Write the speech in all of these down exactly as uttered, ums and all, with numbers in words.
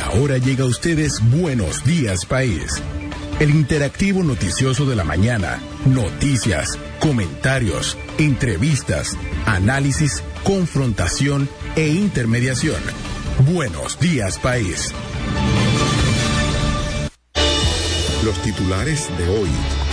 Ahora llega a ustedes Buenos Días País, el interactivo noticioso de la mañana. Noticias, comentarios, entrevistas, análisis, confrontación e intermediación. Buenos Días País. Los titulares de hoy.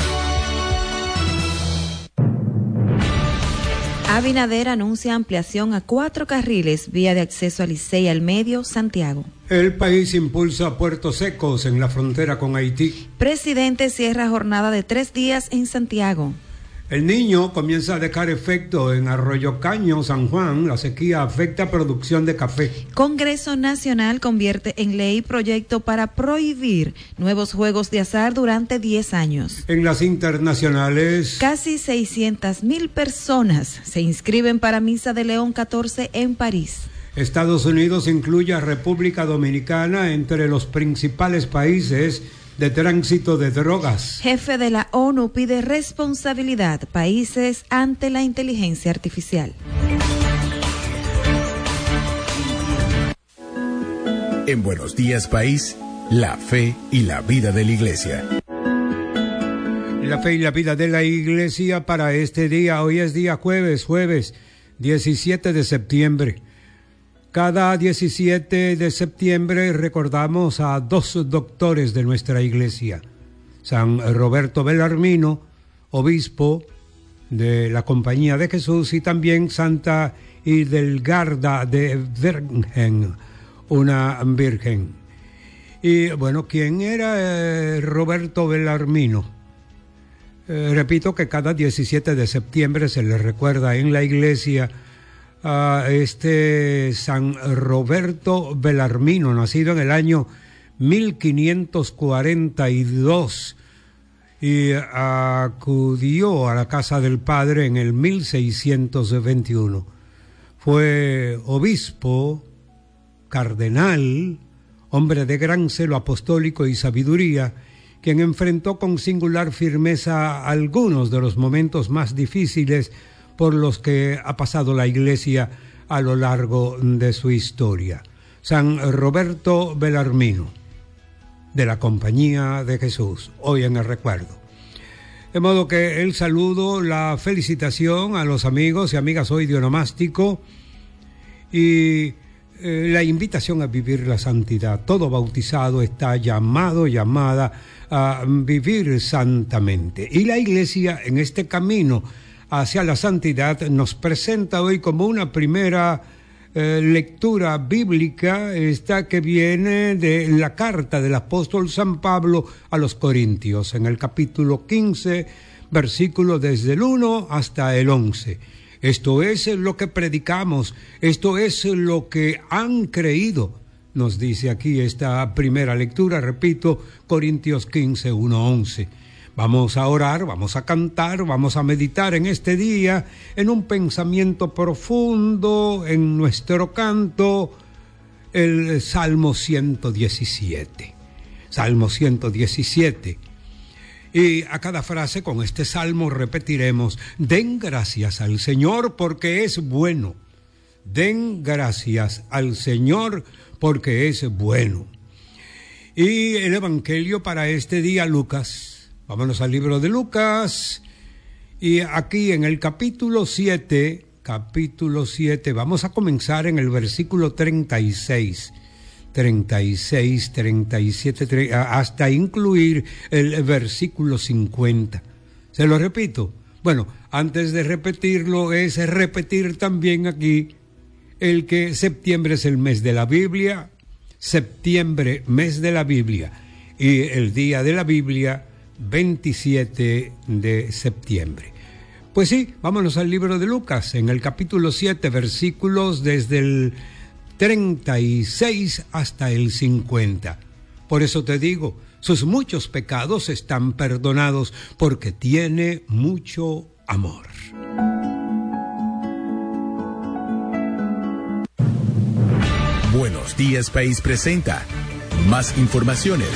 Abinader anuncia ampliación a cuatro carriles vía de acceso a Licey al Medio, Santiago. El país impulsa puertos secos en la frontera con Haití. Presidente cierra jornada de tres días en Santiago. El Niño comienza a dejar efecto en Arroyo Caño, San Juan. La sequía afecta producción de café. Congreso Nacional convierte en ley proyecto para prohibir nuevos juegos de azar durante diez años. En las internacionales, casi seiscientas mil personas se inscriben para Misa de León catorce en París. Estados Unidos incluye a República Dominicana entre los principales países de tránsito de drogas. Jefe de la ONU pide responsabilidad países ante la inteligencia artificial. En Buenos Días País, la fe y la vida de la Iglesia. La fe y la vida de la Iglesia para este día. Hoy es día jueves, jueves diecisiete de septiembre. Cada diecisiete de septiembre recordamos a dos doctores de nuestra iglesia. San Roberto Belarmino, obispo de la Compañía de Jesús, y también Santa Hildegarda de Bingen, una virgen. Y bueno, ¿quién era eh, Roberto Belarmino? Eh, repito que cada diecisiete de septiembre se le recuerda en la iglesia a este San Roberto Belarmino, nacido en el año mil quinientos cuarenta y dos y acudió a la casa del Padre en el mil seiscientos veintiuno. Fue obispo, cardenal, hombre de gran celo apostólico y sabiduría, quien enfrentó con singular firmeza algunos de los momentos más difíciles por los que ha pasado la Iglesia a lo largo de su historia. San Roberto Belarmino, de la Compañía de Jesús, hoy en el recuerdo. De modo que el saludo, la felicitación a los amigos y amigas hoy de Onomástico y eh, la invitación a vivir la santidad. Todo bautizado está llamado, llamada a vivir santamente. Y la Iglesia en este camino hacia la santidad nos presenta hoy como una primera eh, lectura bíblica, esta que viene de la carta del apóstol San Pablo a los Corintios, en el capítulo quince, versículo desde el uno hasta el once. Esto es lo que predicamos, esto es lo que han creído, nos dice aquí esta primera lectura, repito, Corintios quince, uno, once. Vamos a orar, vamos a cantar, vamos a meditar en este día, en un pensamiento profundo, en nuestro canto, el Salmo ciento diecisiete. Salmo ciento diecisiete. Y a cada frase con este salmo repetiremos: den gracias al Señor porque es bueno. Den gracias al Señor porque es bueno. Y el Evangelio para este día, Lucas. Vámonos al libro de Lucas, y aquí en el capítulo siete, capítulo siete, vamos a comenzar en el versículo treinta y seis, treinta y seis, treinta y siete, treinta, hasta incluir el versículo cincuenta. ¿Se lo repito? Bueno, antes de repetirlo, es repetir también aquí el que septiembre es el mes de la Biblia, septiembre, mes de la Biblia, y el día de la Biblia, veintisiete de septiembre. Pues sí, vámonos al libro de Lucas, en el capítulo siete, versículos desde el treinta y seis hasta el cincuenta. Por eso te digo, sus muchos pecados están perdonados, porque tiene mucho amor. Buenos Días País presenta más informaciones.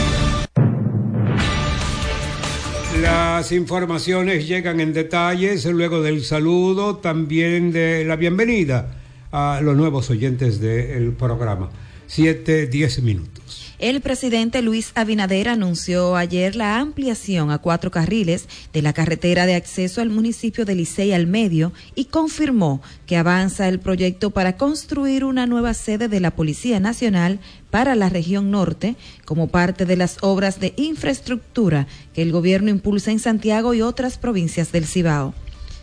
Las informaciones llegan en detalles luego del saludo, también de la bienvenida a los nuevos oyentes del programa. siete, diez minutos. El presidente Luis Abinader anunció ayer la ampliación a cuatro carriles de la carretera de acceso al municipio de Licey al Medio y confirmó que avanza el proyecto para construir una nueva sede de la Policía Nacional para la región norte como parte de las obras de infraestructura que el gobierno impulsa en Santiago y otras provincias del Cibao.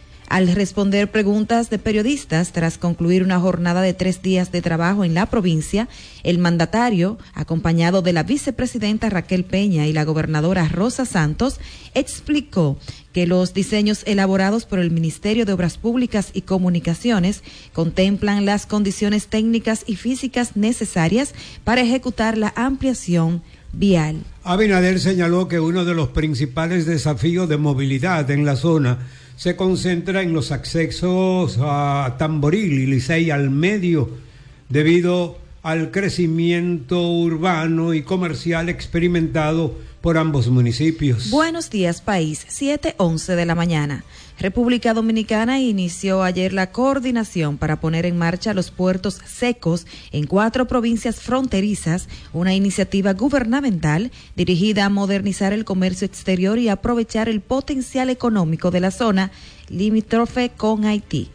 Al responder preguntas de periodistas tras concluir una jornada de tres días de trabajo en la provincia, el mandatario, acompañado de la vicepresidenta Raquel Peña y la gobernadora Rosa Santos, explicó que los diseños elaborados por el Ministerio de Obras Públicas y Comunicaciones contemplan las condiciones técnicas y físicas necesarias para ejecutar la ampliación vial. Abinader señaló que uno de los principales desafíos de movilidad en la zona se concentra en los accesos a Tamboril y Licey al Medio, debido al crecimiento urbano y comercial experimentado por ambos municipios. Buenos días, país. siete once de la mañana. República Dominicana inició ayer la coordinación para poner en marcha los puertos secos en cuatro provincias fronterizas, una iniciativa gubernamental dirigida a modernizar el comercio exterior y aprovechar el potencial económico de la zona limítrofe con Haití.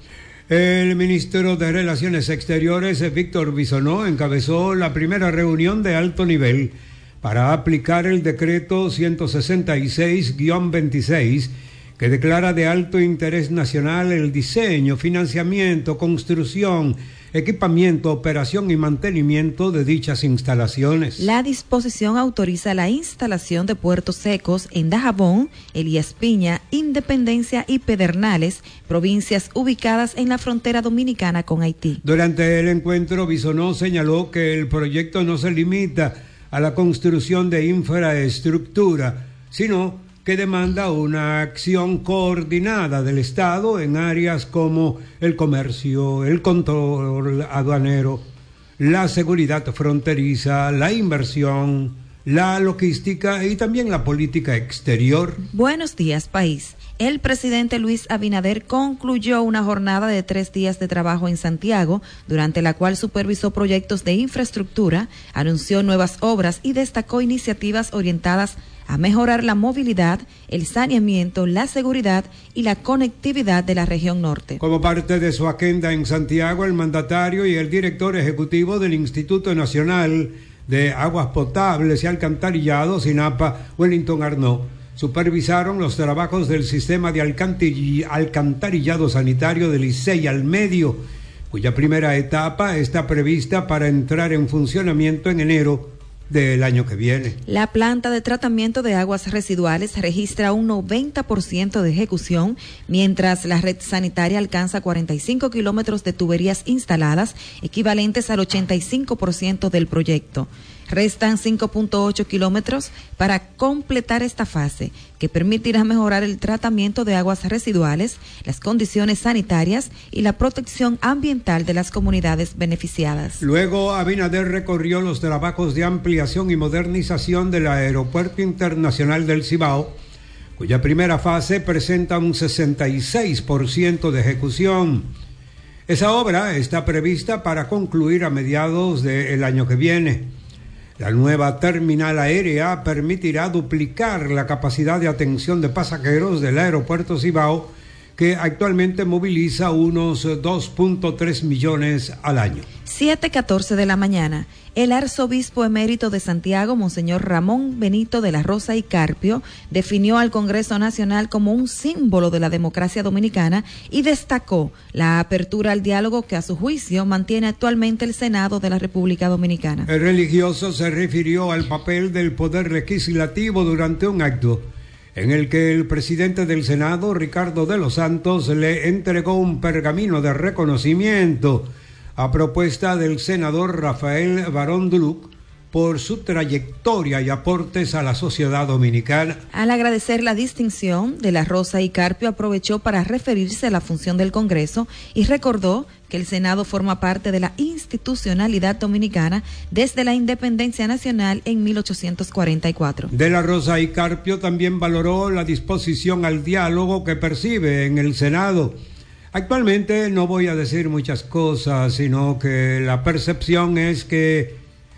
El ministro de Relaciones Exteriores, Víctor Bisonó, encabezó la primera reunión de alto nivel para aplicar el decreto ciento sesenta y seis guión veintiséis, que declara de alto interés nacional el diseño, financiamiento, construcción, equipamiento, operación y mantenimiento de dichas instalaciones. La disposición autoriza la instalación de puertos secos en Dajabón, Elías Piña, Independencia y Pedernales, provincias ubicadas en la frontera dominicana con Haití. Durante el encuentro, Bisonó señaló que el proyecto no se limita a la construcción de infraestructura, sino que demanda una acción coordinada del Estado en áreas como el comercio, el control aduanero, la seguridad fronteriza, la inversión, la logística y también la política exterior. Buenos días, país. El presidente Luis Abinader concluyó una jornada de tres días de trabajo en Santiago, durante la cual supervisó proyectos de infraestructura, anunció nuevas obras y destacó iniciativas orientadas a mejorar la movilidad, el saneamiento, la seguridad y la conectividad de la región norte. Como parte de su agenda en Santiago, el mandatario y el director ejecutivo del Instituto Nacional de Aguas Potables y Alcantarillados, INAPA, Wellington Arnaud, supervisaron los trabajos del sistema de alcantarillado sanitario de Licey al Medio, cuya primera etapa está prevista para entrar en funcionamiento en enero del año que viene. La planta de tratamiento de aguas residuales registra un noventa por ciento de ejecución, mientras la red sanitaria alcanza cuarenta y cinco kilómetros de tuberías instaladas, equivalentes al ochenta y cinco por ciento del proyecto. Restan cinco punto ocho kilómetros para completar esta fase, que permitirá mejorar el tratamiento de aguas residuales, las condiciones sanitarias y la protección ambiental de las comunidades beneficiadas. Luego, Abinader recorrió los trabajos de ampliación y modernización del Aeropuerto Internacional del Cibao, cuya primera fase presenta un sesenta y seis por ciento de ejecución. Esa obra está prevista para concluir a mediados del año que viene. La nueva terminal aérea permitirá duplicar la capacidad de atención de pasajeros del aeropuerto Cibao, que actualmente moviliza unos dos punto tres millones al año. siete catorce de la mañana. El arzobispo emérito de Santiago, Monseñor Ramón Benito de la Rosa y Carpio, definió al Congreso Nacional como un símbolo de la democracia dominicana y destacó la apertura al diálogo que a su juicio mantiene actualmente el Senado de la República Dominicana. El religioso se refirió al papel del Poder Legislativo durante un acto en el que el presidente del Senado, Ricardo de los Santos, le entregó un pergamino de reconocimiento a propuesta del senador Rafael Barón Duluc por su trayectoria y aportes a la sociedad dominicana. Al agradecer la distinción, de la Rosa y Carpio aprovechó para referirse a la función del Congreso y recordó que el Senado forma parte de la institucionalidad dominicana desde la independencia nacional en mil ochocientos cuarenta y cuatro. De la Rosa y Carpio también valoró la disposición al diálogo que percibe en el Senado. Actualmente no voy a decir muchas cosas, sino que la percepción es que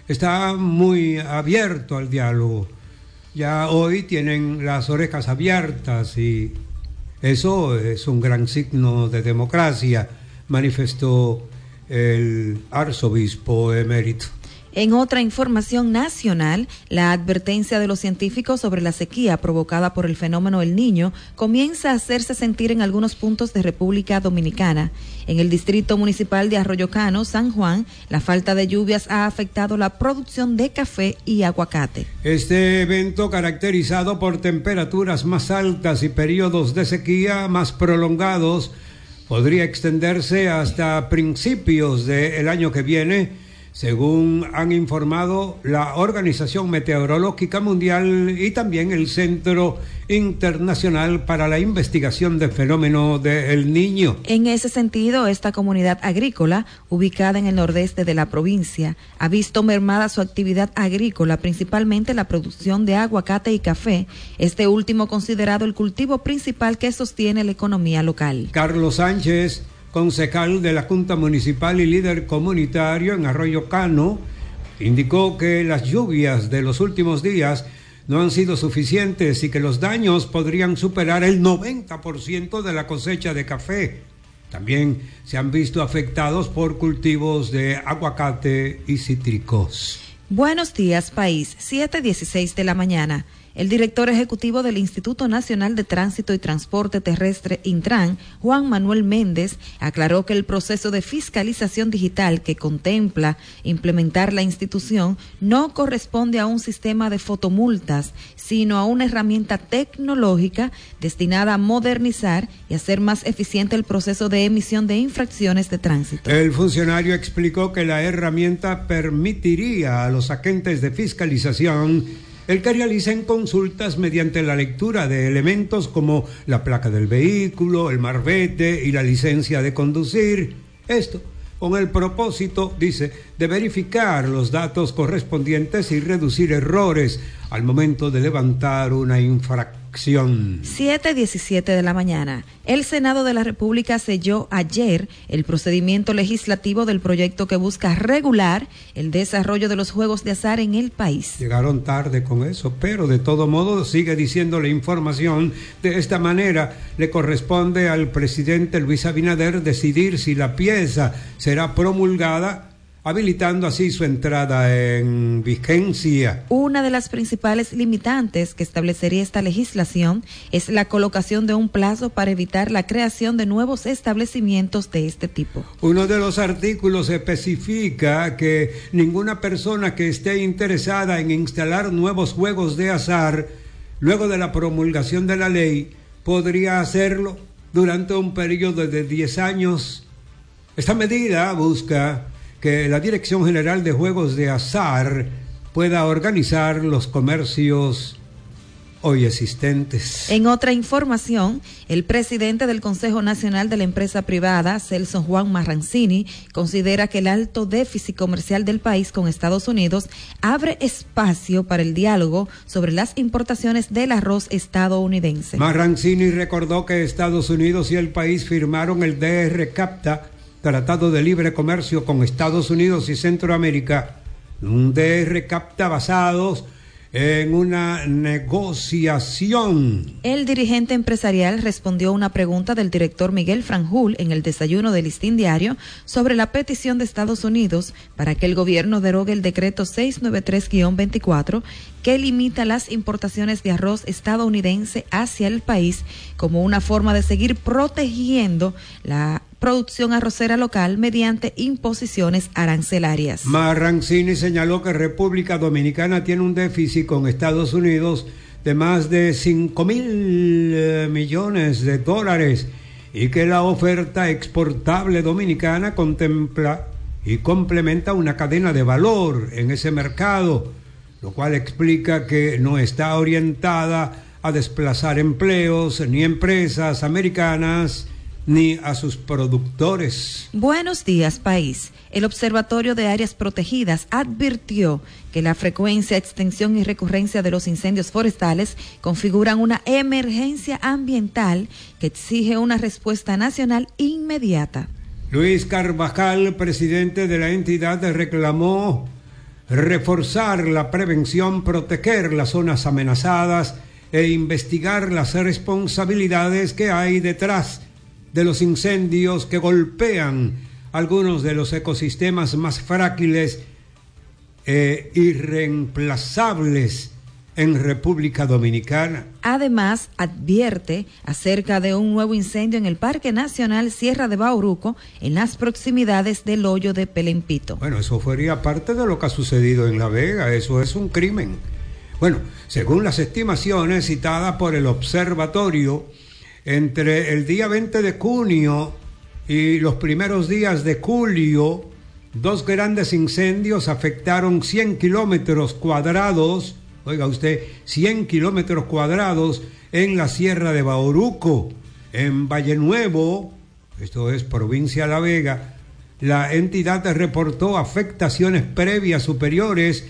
está muy abierto al diálogo. Ya hoy tienen las orejas abiertas y eso es un gran signo de democracia, manifestó el arzobispo emérito. En otra información nacional, la advertencia de los científicos sobre la sequía provocada por el fenómeno El Niño comienza a hacerse sentir en algunos puntos de República Dominicana. En el distrito municipal de Arroyo Cano, San Juan, la falta de lluvias ha afectado la producción de café y aguacate. Este evento, caracterizado por temperaturas más altas y periodos de sequía más prolongados, podría extenderse hasta principios del año que viene, según han informado la Organización Meteorológica Mundial y también el Centro Internacional para la Investigación del Fenómeno del Niño. En ese sentido, esta comunidad agrícola, ubicada en el nordeste de la provincia, ha visto mermada su actividad agrícola, principalmente la producción de aguacate y café, este último considerado el cultivo principal que sostiene la economía local. Carlos Sánchez, concejal de la Junta Municipal y líder comunitario en Arroyo Cano, indicó que las lluvias de los últimos días no han sido suficientes y que los daños podrían superar el noventa por ciento de la cosecha de café. También se han visto afectados por cultivos de aguacate y cítricos. Buenos días, país, siete dieciséis de la mañana. El director ejecutivo del Instituto Nacional de Tránsito y Transporte Terrestre, Intran, Juan Manuel Méndez, aclaró que el proceso de fiscalización digital que contempla implementar la institución no corresponde a un sistema de fotomultas, sino a una herramienta tecnológica destinada a modernizar y hacer más eficiente el proceso de emisión de infracciones de tránsito. El funcionario explicó que la herramienta permitiría a los agentes de fiscalización el que realicen consultas mediante la lectura de elementos como la placa del vehículo, el marbete y la licencia de conducir. Esto con el propósito, dice, de verificar los datos correspondientes y reducir errores al momento de levantar una infracción. siete diecisiete de la mañana. El Senado de la República selló ayer el procedimiento legislativo del proyecto que busca regular el desarrollo de los juegos de azar en el país. Llegaron tarde con eso, pero de todo modo sigue diciendo la información. De esta manera le corresponde al presidente Luis Abinader decidir si la pieza será promulgada, habilitando así su entrada en vigencia. Una de las principales limitantes que establecería esta legislación es la colocación de un plazo para evitar la creación de nuevos establecimientos de este tipo. Uno de los artículos especifica que ninguna persona que esté interesada en instalar nuevos juegos de azar, luego de la promulgación de la ley, podría hacerlo durante un periodo de diez años. Esta medida busca que la Dirección General de Juegos de Azar pueda organizar los comercios hoy existentes. En otra información, el presidente del Consejo Nacional de la Empresa Privada, Celso Juan Marrancini, considera que el alto déficit comercial del país con Estados Unidos abre espacio para el diálogo sobre las importaciones del arroz estadounidense. Marrancini recordó que Estados Unidos y el país firmaron el D R CAFTA, Tratado de Libre Comercio con Estados Unidos y Centroamérica, un D R CAFTA basados en una negociación. El dirigente empresarial respondió a una pregunta del director Miguel Franjul en el desayuno del Listín Diario sobre la petición de Estados Unidos para que el gobierno derogue el decreto seiscientos noventa y tres guión veinticuatro que limita las importaciones de arroz estadounidense hacia el país como una forma de seguir protegiendo la producción arrocera local mediante imposiciones arancelarias. Marrancini señaló que República Dominicana tiene un déficit con Estados Unidos de más de cinco mil eh, millones de dólares y que la oferta exportable dominicana contempla y complementa una cadena de valor en ese mercado, lo cual explica que no está orientada a desplazar empleos ni empresas americanas ni a sus productores. Buenos días, país. El Observatorio de Áreas Protegidas advirtió que la frecuencia, extensión y recurrencia de los incendios forestales configuran una emergencia ambiental que exige una respuesta nacional inmediata. Luis Carvajal, presidente de la entidad, reclamó reforzar la prevención, proteger las zonas amenazadas e investigar las responsabilidades que hay detrás de los incendios que golpean algunos de los ecosistemas más frágiles e irreemplazables en República Dominicana. Además, advierte acerca de un nuevo incendio en el Parque Nacional Sierra de Bauruco, en las proximidades del hoyo de Pelempito. Bueno, eso sería parte de lo que ha sucedido en La Vega, eso es un crimen. Bueno, según las estimaciones citadas por el observatorio, entre el día veinte de junio y los primeros días de julio, dos grandes incendios afectaron cien kilómetros cuadrados. Oiga usted, cien kilómetros cuadrados en la Sierra de Bauruco. En Valle Nuevo, esto es provincia de La Vega, la entidad reportó afectaciones previas superiores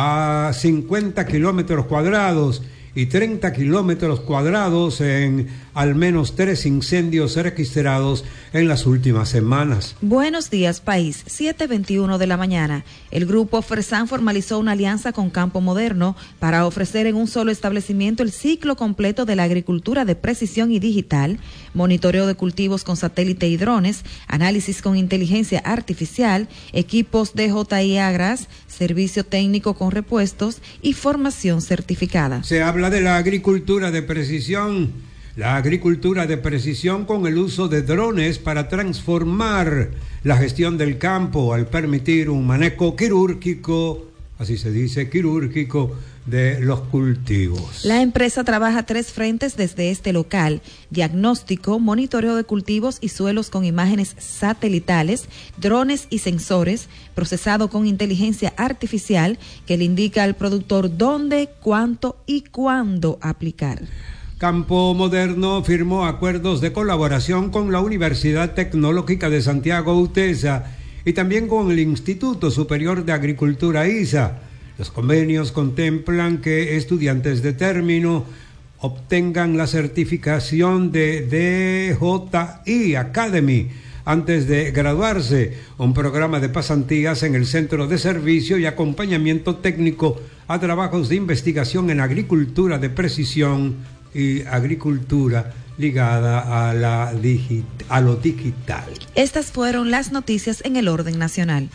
a cincuenta kilómetros cuadrados y treinta kilómetros cuadrados en al menos tres incendios registrados en las últimas semanas. Buenos días, país. siete veintiuno de la mañana. El grupo Fersan formalizó una alianza con Campo Moderno para ofrecer en un solo establecimiento el ciclo completo de la agricultura de precisión y digital, monitoreo de cultivos con satélite y drones, análisis con inteligencia artificial, equipos de J I Agras, servicio técnico con repuestos y formación certificada. Se habla de la agricultura de precisión. La agricultura de precisión con el uso de drones para transformar la gestión del campo al permitir un manejo quirúrgico, así se dice, quirúrgico, de los cultivos. La empresa trabaja tres frentes desde este local: diagnóstico, monitoreo de cultivos y suelos con imágenes satelitales, drones y sensores, procesado con inteligencia artificial que le indica al productor dónde, cuánto y cuándo aplicar. Campo Moderno firmó acuerdos de colaboración con la Universidad Tecnológica de Santiago UTESA y también con el Instituto Superior de Agricultura I S A. Los convenios contemplan que estudiantes de término obtengan la certificación de D J I Academy antes de graduarse, un programa de pasantías en el Centro de Servicio y Acompañamiento Técnico a trabajos de investigación en agricultura de precisión y agricultura ligada a, la digi- a lo digital. Estas fueron las noticias en el orden nacional.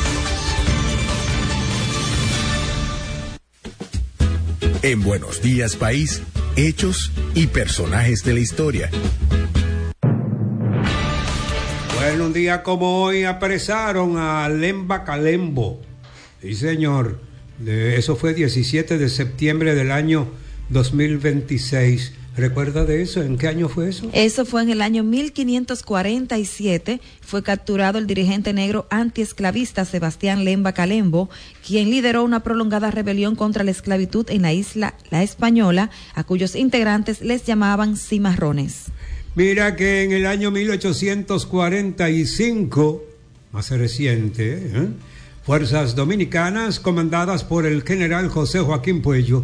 En Buenos Días País, hechos y personajes de la historia. Bueno, un día como hoy apresaron a Lemba Calembo. Sí, señor. De, eso fue diecisiete de septiembre del año dos mil veintiséis. ¿Recuerda de eso? ¿En qué año fue eso? Eso fue en el año mil quinientos cuarenta y siete. Fue capturado el dirigente negro antiesclavista Sebastián Lemba Calembo, quien lideró una prolongada rebelión contra la esclavitud en la isla La Española, a cuyos integrantes les llamaban cimarrones. Mira que en el año mil ochocientos cuarenta y cinco, más reciente, ¿eh? fuerzas dominicanas comandadas por el general José Joaquín Puello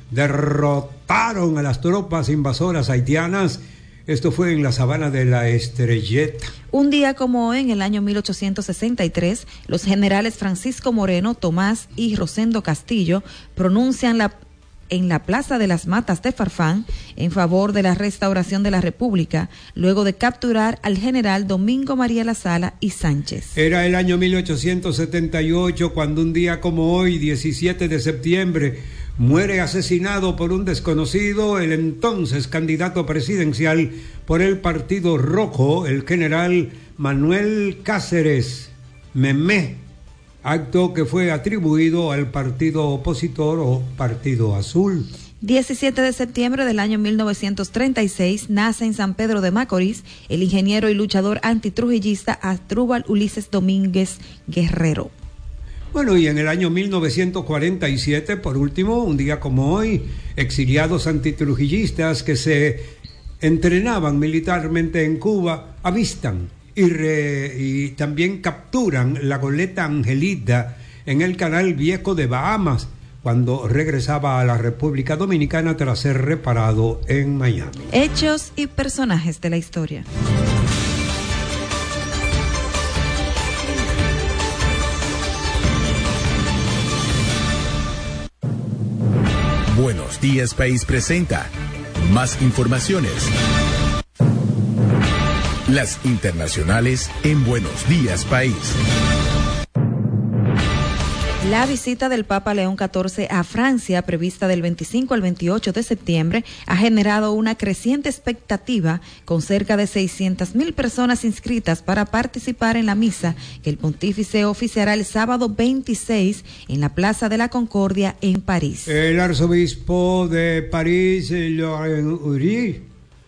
derrotaron a las tropas invasoras haitianas. Esto fue en la sabana de la Estrelleta. Un día como hoy, en el año mil ochocientos sesenta y tres, los generales Francisco Moreno, Tomás y Rosendo Castillo pronuncian la, en la Plaza de las Matas de Farfán en favor de la restauración de la República, luego de capturar al general Domingo María La Sala y Sánchez. Era el año mil ochocientos setenta y ocho cuando un día como hoy, diecisiete de septiembre, muere asesinado por un desconocido el entonces candidato presidencial por el Partido Rojo, el general Manuel Cáceres Memé, acto que fue atribuido al partido opositor o Partido Azul. diecisiete de septiembre del año mil novecientos treinta y seis nace en San Pedro de Macorís el ingeniero y luchador antitrujillista Asdrúbal Ulises Domínguez Guerrero. Bueno, y en el año mil novecientos cuarenta y siete, por último, un día como hoy, exiliados antitrujillistas que se entrenaban militarmente en Cuba avistan y, re, y también capturan la goleta Angelita en el Canal Viejo de Bahamas cuando regresaba a la República Dominicana tras ser reparado en Miami. Hechos y personajes de la historia. Buenos Días País presenta más informaciones. Las internacionales en Buenos Días País. La visita del Papa León catorce a Francia, prevista del veinticinco al veintiocho de septiembre, ha generado una creciente expectativa con cerca de seiscientas mil personas inscritas para participar en la misa que el pontífice oficiará el sábado veintiséis en la Plaza de la Concordia en París. El arzobispo de París, Laurent Uri,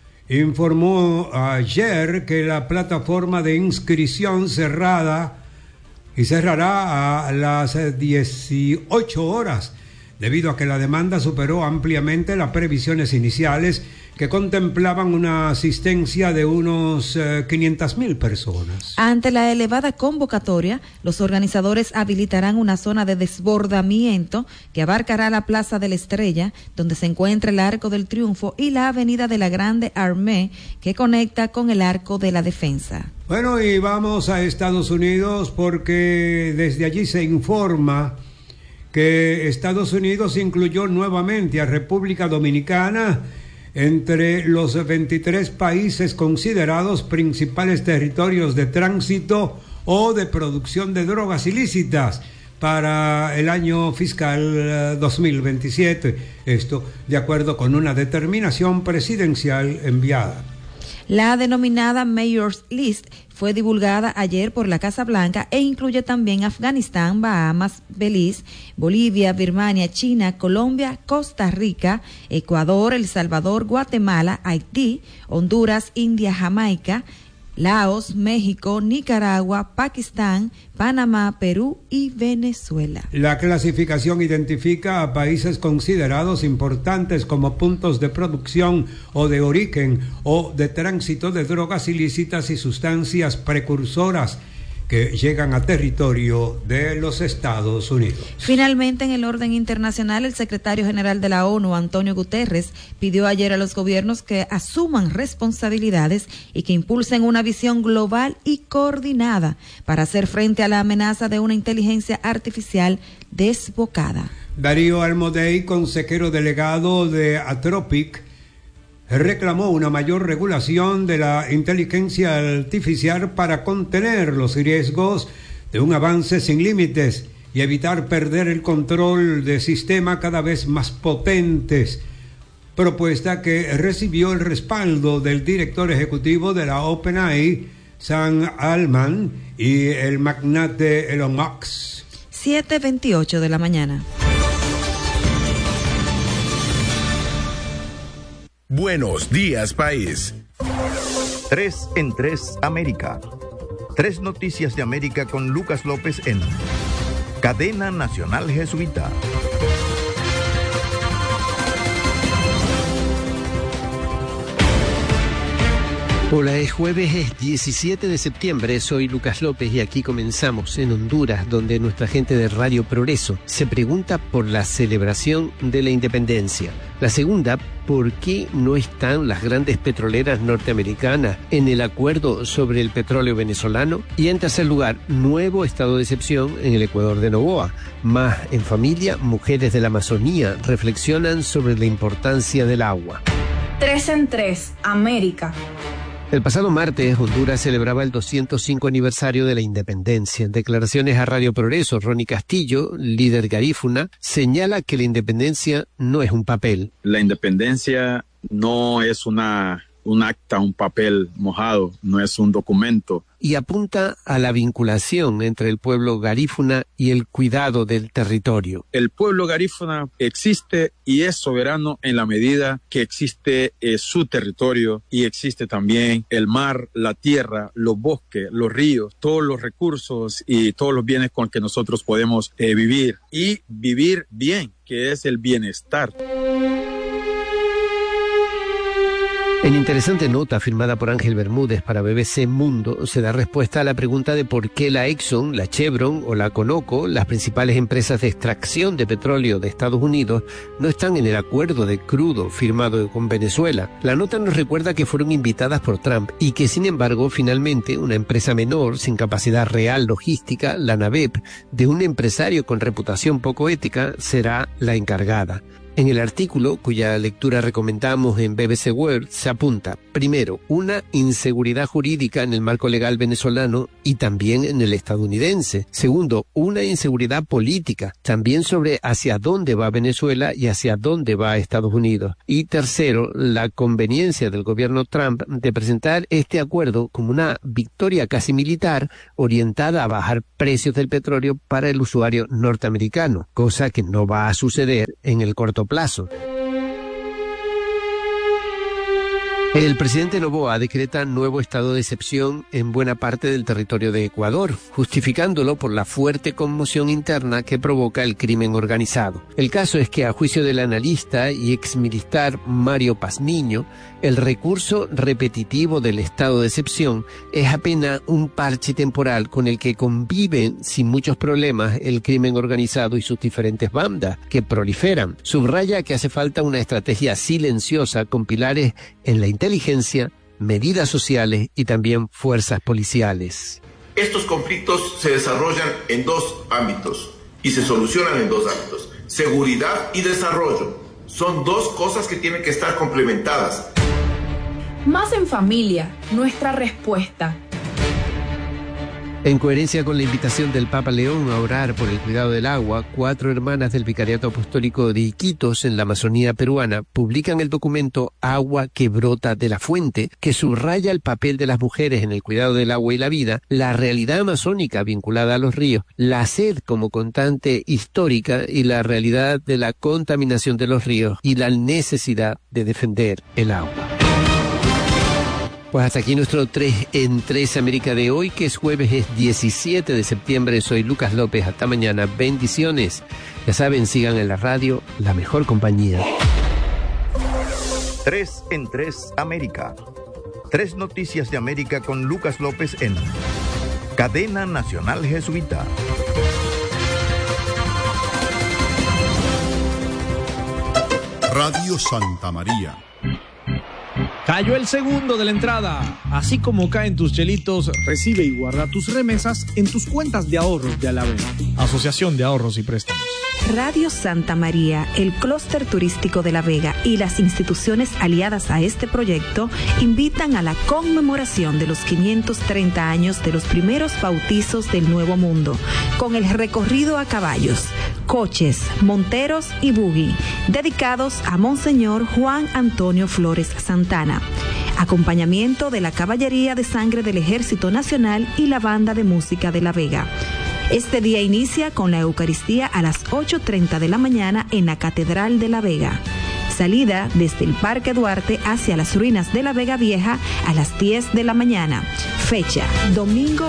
informó ayer que la plataforma de inscripción cerrada y cerrará a las dieciocho horas, debido a que la demanda superó ampliamente las previsiones iniciales que contemplaban una asistencia de unos eh, quinientas mil personas. Ante la elevada convocatoria, los organizadores habilitarán una zona de desbordamiento que abarcará la Plaza de la Estrella, donde se encuentra el Arco del Triunfo, y la Avenida de la Grande Armée, que conecta con el Arco de la Defensa. Bueno, y vamos a Estados Unidos porque desde allí se informa que Estados Unidos incluyó nuevamente a República Dominicana entre los veintitrés países considerados principales territorios de tránsito o de producción de drogas ilícitas para el año fiscal dos mil veintisiete. Esto de acuerdo con una determinación presidencial enviada. La denominada Mayor's List fue divulgada ayer por la Casa Blanca e incluye también Afganistán, Bahamas, Belice, Bolivia, Birmania, China, Colombia, Costa Rica, Ecuador, El Salvador, Guatemala, Haití, Honduras, India, Jamaica, Laos, México, Nicaragua, Pakistán, Panamá, Perú y Venezuela. La clasificación identifica a países considerados importantes como puntos de producción o de origen o de tránsito de drogas ilícitas y sustancias precursoras que llegan a territorio de los Estados Unidos. Finalmente, en el orden internacional, el secretario general de la ONU, Antonio Guterres, pidió ayer a los gobiernos que asuman responsabilidades y que impulsen una visión global y coordinada para hacer frente a la amenaza de una inteligencia artificial desbocada. Darío Almodei, consejero delegado de Atropic, reclamó una mayor regulación de la inteligencia artificial para contener los riesgos de un avance sin límites y evitar perder el control de sistemas cada vez más potentes, propuesta que recibió el respaldo del director ejecutivo de la OpenAI, Sam Altman, y el magnate Elon Musk. siete veintiocho de la mañana. Buenos Días País. Tres en tres América. Tres noticias de América con Lucas López en Cadena Nacional Jesuita. Hola, es jueves, es diecisiete de septiembre, soy Lucas López y aquí comenzamos en Honduras, donde nuestra gente de Radio Progreso se pregunta por la celebración de la independencia. La segunda, ¿por qué no están las grandes petroleras norteamericanas en el acuerdo sobre el petróleo venezolano? Y en tercer lugar, nuevo estado de excepción en el Ecuador de Noboa. Más en familia, mujeres de la Amazonía reflexionan sobre la importancia del agua. Tres en tres, América. El pasado martes, Honduras celebraba el doscientos cinco aniversario de la independencia. En declaraciones a Radio Progreso, Ronnie Castillo, líder garífuna, señala que la independencia no es un papel. La independencia no es una, un acta, un papel mojado, no es un documento. Y apunta a la vinculación entre el pueblo garífuna y el cuidado del territorio. El pueblo garífuna existe y es soberano en la medida que existe eh, su territorio y existe también el mar, la tierra, los bosques, los ríos, todos los recursos y todos los bienes con que nosotros podemos eh, vivir y vivir bien, que es el bienestar. En interesante nota firmada por Ángel Bermúdez para B B C Mundo, se da respuesta a la pregunta de por qué la Exxon, la Chevron o la Conoco, las principales empresas de extracción de petróleo de Estados Unidos, no están en el acuerdo de crudo firmado con Venezuela. La nota nos recuerda que fueron invitadas por Trump y que, sin embargo, finalmente una empresa menor, sin capacidad real logística, la NAVEP, de un empresario con reputación poco ética, será la encargada. En el artículo, cuya lectura recomendamos en B B C World, se apunta, primero, una inseguridad jurídica en el marco legal venezolano y también en el estadounidense. Segundo, una inseguridad política, también sobre hacia dónde va Venezuela y hacia dónde va Estados Unidos. Y tercero, la conveniencia del gobierno Trump de presentar este acuerdo como una victoria casi militar orientada a bajar precios del petróleo para el usuario norteamericano, cosa que no va a suceder en el corto plazo. El presidente Noboa decreta nuevo estado de excepción en buena parte del territorio de Ecuador, justificándolo por la fuerte conmoción interna que provoca el crimen organizado. El caso es que, a juicio del analista y exmilitar Mario Pazmiño, el recurso repetitivo del estado de excepción es apenas un parche temporal con el que conviven sin muchos problemas el crimen organizado y sus diferentes bandas que proliferan. Subraya que hace falta una estrategia silenciosa con pilares en la inteligencia, medidas sociales y también fuerzas policiales. Estos conflictos se desarrollan en dos ámbitos y se solucionan en dos ámbitos. Seguridad y desarrollo son dos cosas que tienen que estar complementadas. Más en familia, nuestra respuesta. En coherencia con la invitación del Papa León a orar por el cuidado del agua, cuatro hermanas del Vicariato Apostólico de Iquitos, en la Amazonía peruana, publican el documento Agua que brota de la fuente, que subraya el papel de las mujeres en el cuidado del agua y la vida, la realidad amazónica vinculada a los ríos, la sed como constante histórica y la realidad de la contaminación de los ríos y la necesidad de defender el agua. Pues hasta aquí nuestro tres en tres América de hoy, que es jueves, es diecisiete de septiembre. Soy Lucas López. Hasta mañana. Bendiciones. Ya saben, sigan en la radio, la mejor compañía. tres en tres América. Tres noticias de América con Lucas López en Cadena Nacional Jesuita. Radio Santa María. Cayó el segundo de la entrada. Así como caen tus chelitos, recibe y guarda tus remesas en tus cuentas de ahorros de Alavena. Asociación de Ahorros y Préstamos. Radio Santa María, el clúster turístico de La Vega y las instituciones aliadas a este proyecto invitan a la conmemoración de los quinientos treinta años de los primeros bautizos del Nuevo Mundo, con el recorrido a caballos, coches, monteros y buggy, dedicados a Monseñor Juan Antonio Flores Santana. Acompañamiento de la Caballería de Sangre del Ejército Nacional y la Banda de Música de La Vega. Este día inicia con la Eucaristía a las ocho treinta de la mañana en la Catedral de La Vega. Salida desde el Parque Duarte hacia las ruinas de La Vega Vieja a las diez de la mañana. Fecha, domingo